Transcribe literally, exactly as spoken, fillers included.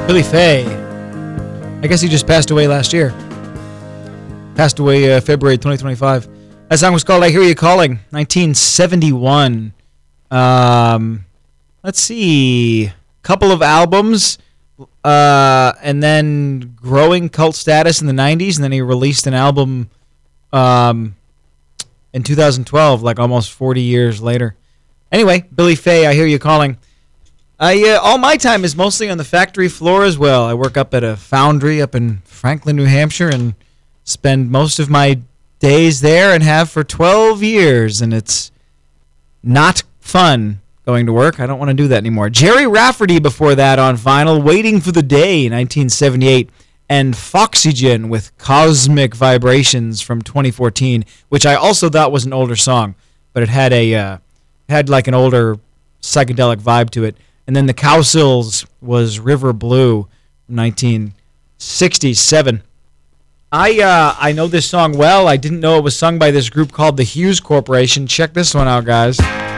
Billy Faye. I guess he just passed away last year. Passed away uh, February twenty twenty-five. That song was called I Hear You Calling, nineteen seventy-one. Um, let's see. Couple of albums, uh, and then growing cult status in the nineties, and then he released an album um, in two thousand twelve, like almost forty years later. Anyway, Billy Faye, I Hear You Calling. I, uh, all my time is mostly on the factory floor as well. I work up at a foundry up in Franklin, New Hampshire, and spend most of my days there and have for twelve years, and it's not fun going to work. I don't want to do that anymore. Jerry Rafferty before that on vinyl, Waiting for the Day, nineteen seventy-eight, and Foxygen with Cosmic Vibrations from twenty fourteen, which I also thought was an older song, but it had a uh, had like an older psychedelic vibe to it. And then the Cowsills was River Blue, nineteen sixty-seven. I uh, I know this song well. I didn't know it was sung by this group called the Hughes Corporation. Check this one out, guys.